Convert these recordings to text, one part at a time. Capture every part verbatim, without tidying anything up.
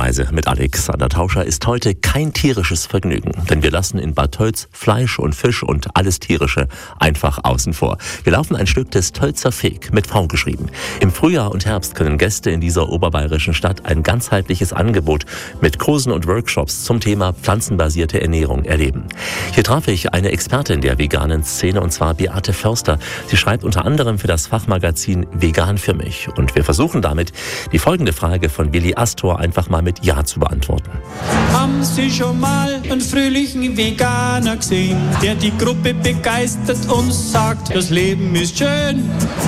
Weltreise mit Alexander Tauscher ist heute kein tierisches Vergnügen, denn wir lassen in Bad Tölz Fleisch und Fisch und alles Tierische einfach außen vor. Wir laufen ein Stück des Tölzer Weg, mit V geschrieben. Im Frühjahr und Herbst können Gäste in dieser oberbayerischen Stadt ein ganzheitliches Angebot mit Kursen und Workshops zum Thema pflanzenbasierte Ernährung erleben. Hier traf ich eine Expertin der veganen Szene, und zwar Beate Förster. Sie schreibt unter anderem für das Fachmagazin Vegan für mich. Und wir versuchen damit, die folgende Frage von Willi Astor einfach mal mit Ja zu beantworten. Haben Sie schon mal einen fröhlichen Veganer gesehen, der die Gruppe begeistert und sagt, das Leben ist schön?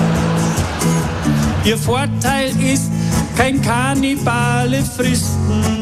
Ihr Vorteil ist, kein Kannibale fristen.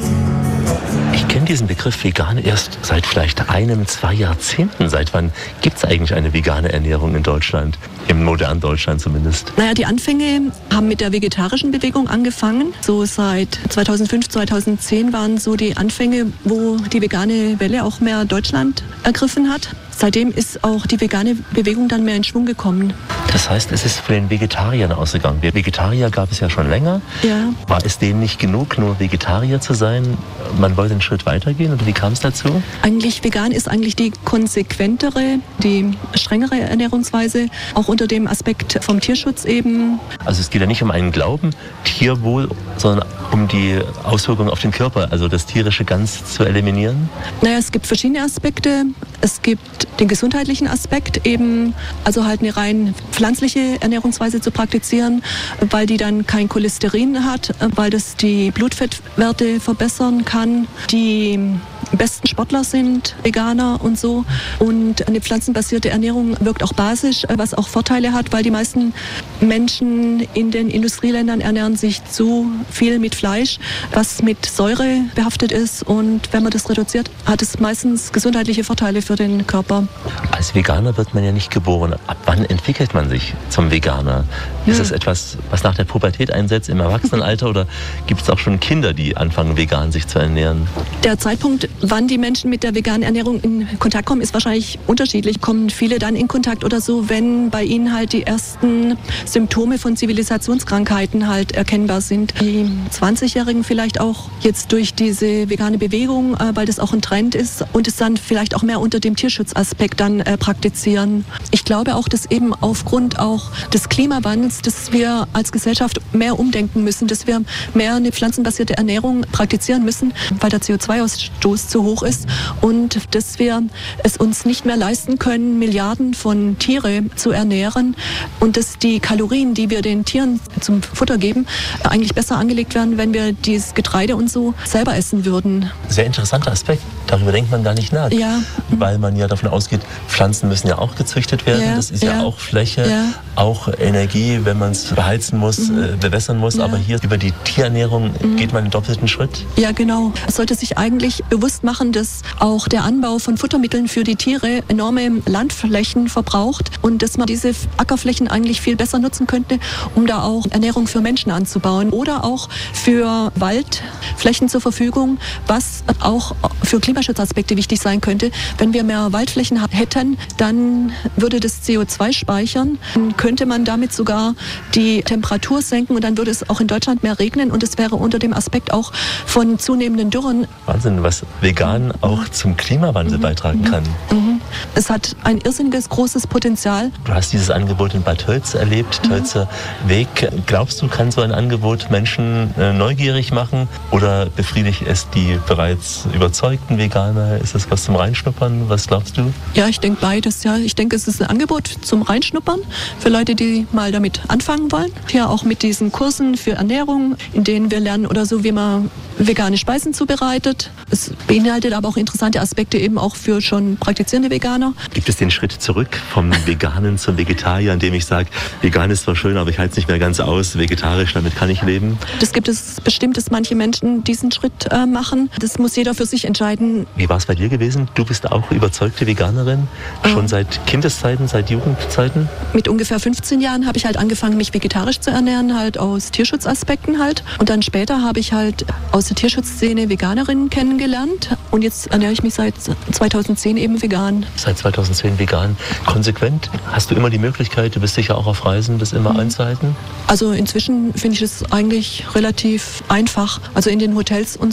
Ich kenne diesen Begriff vegan erst seit vielleicht einem, zwei Jahrzehnten. Seit wann gibt es eigentlich eine vegane Ernährung in Deutschland? Im modernen Deutschland zumindest. Naja, die Anfänge haben mit der vegetarischen Bewegung angefangen. So seit zweitausendfünf, zweitausendzehn waren so die Anfänge, wo die vegane Welle auch mehr Deutschland ergriffen hat. Seitdem ist auch die vegane Bewegung dann mehr in Schwung gekommen. Das heißt, es ist von den Vegetariern ausgegangen. Die Vegetarier gab es ja schon länger. Ja. War es denen nicht genug, nur Vegetarier zu sein? Man wollte einen Schritt weitergehen, oder wie kam es dazu? Eigentlich vegan ist eigentlich die konsequentere, die strengere Ernährungsweise, auch unter dem Aspekt vom Tierschutz eben. Also es geht ja nicht um einen Glauben, Tierwohl, sondern um die Auswirkungen auf den Körper, also das Tierische ganz zu eliminieren? Naja, es gibt verschiedene Aspekte. Es gibt den gesundheitlichen Aspekt, eben also halt eine rein pflanzliche Ernährungsweise zu praktizieren, weil die dann kein Cholesterin hat, weil das die Blutfettwerte verbessern kann. Die besten Sportler sind Veganer und so. Und eine pflanzenbasierte Ernährung wirkt auch basisch, was auch Vorteile hat, weil die meisten Menschen in den Industrieländern ernähren sich zu viel mit Fleisch, was mit Säure behaftet ist. Und wenn man das reduziert, hat es meistens gesundheitliche Vorteile für den Körper. Als Veganer wird man ja nicht geboren. Ab wann entwickelt man sich zum Veganer? Ist es etwas, was nach der Pubertät einsetzt, im Erwachsenenalter, oder gibt es auch schon Kinder, die anfangen, vegan sich zu ernähren? Der Zeitpunkt, wann die Menschen mit der veganen Ernährung in Kontakt kommen, ist wahrscheinlich unterschiedlich. Kommen viele dann in Kontakt oder so, wenn bei ihnen halt die ersten Symptome von Zivilisationskrankheiten halt erkennbar sind. Die zwanzigjährigen vielleicht auch jetzt durch diese vegane Bewegung, äh, weil das auch ein Trend ist, und es dann vielleicht auch mehr unter dem Tierschutzaspekt dann äh, praktizieren. Ich glaube auch, dass eben aufgrund auch des Klimawandels, dass wir als Gesellschaft mehr umdenken müssen, dass wir mehr eine pflanzenbasierte Ernährung praktizieren müssen, weil der C O zwei Ausstoß zu hoch ist, und dass wir es uns nicht mehr leisten können, Milliarden von Tiere zu ernähren, und dass die Kalorien, die wir den Tieren zum Futter geben, eigentlich besser angelegt werden, wenn wir dieses Getreide und so selber essen würden. Sehr interessanter Aspekt. Darüber denkt man gar nicht nach. Ja. Weil man ja davon ausgeht, Pflanzen müssen ja auch gezüchtet werden. Ja, das ist ja, ja auch Fläche, ja. auch Energie, wenn man es beheizen muss, mhm. äh, bewässern muss. Ja. Aber hier über die Tierernährung mhm. geht man einen doppelten Schritt. Ja, genau. Es sollte sich eigentlich bewusst machen, dass auch der Anbau von Futtermitteln für die Tiere enorme Landflächen verbraucht und dass man diese Ackerflächen eigentlich viel besser nutzen könnte, um da auch Ernährung für Menschen anzubauen oder auch für Waldflächen zur Verfügung, was auch für Klimaschutzaspekte wichtig sein könnte. Wenn wir mehr Waldflächen hätten, dann würde das C O zwei speichern, dann könnte man damit sogar die Temperatur senken, und dann würde es auch in Deutschland mehr regnen, und es wäre unter dem Aspekt auch von zunehmenden Dürren. Wahnsinn, was vegan auch zum Klimawandel mhm. beitragen kann. Mhm. Es hat ein irrsinniges großes Potenzial. Du hast dieses Angebot in Bad Tölz erlebt, mhm. Tölzer Weg. Glaubst du, kann so ein Angebot Menschen äh, neugierig machen, oder befriedigt es die bereits überzeugten Veganer? Ist das was zum Reinschnuppern? Was glaubst du? Ja, ich denke beides. Ja. Ich denke, es ist ein Angebot zum Reinschnuppern für Leute, die mal damit anfangen wollen. Ja, auch mit diesen Kursen für Ernährung, in denen wir lernen oder so, wie man vegane Speisen zubereitet. Es beinhaltet aber auch interessante Aspekte eben auch für schon praktizierende Veganer. Gibt es den Schritt zurück vom Veganen zum Vegetarier, indem ich sage, vegan ist zwar schön, aber ich halte es nicht mehr ganz aus, vegetarisch, damit kann ich leben? Das gibt es bestimmt, dass manche Menschen diesen Schritt äh, machen. Das muss jeder für sich entscheiden. Wie war es bei dir gewesen? Du bist auch überzeugte Veganerin, schon äh. seit Kindeszeiten, seit Jugendzeiten? Mit ungefähr fünfzehn Jahren habe ich halt angefangen, mich vegetarisch zu ernähren, halt aus Tierschutzaspekten halt. Und dann später habe ich halt aus der Tierschutzszene Veganerinnen kennengelernt, und jetzt ernähre ich mich seit zweitausendzehn eben vegan. Seit zweitausendzehn vegan. Konsequent? Hast du immer die Möglichkeit, du bist sicher auch auf Reisen, das immer mhm. einzuhalten? Also inzwischen finde ich es eigentlich relativ einfach. Also in den Hotels und